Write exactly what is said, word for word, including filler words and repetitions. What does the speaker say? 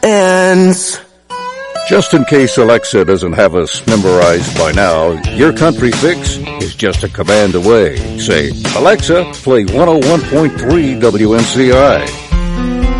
ends. Just in case Alexa doesn't have us memorized by now, your country fix is just a command away. Say, Alexa, play one oh one point three W M C I.